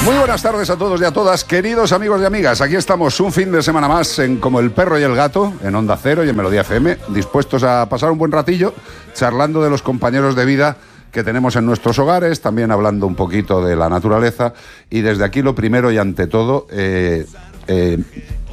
Muy buenas tardes a todos y a todas, queridos amigos y amigas. Aquí estamos un fin de semana más en Como el Perro y el Gato, en Onda Cero y en Melodía FM, dispuestos a pasar un buen ratillo charlando de los compañeros de vida que tenemos en nuestros hogares, también hablando un poquito de la naturaleza. Y desde aquí lo primero y ante todo,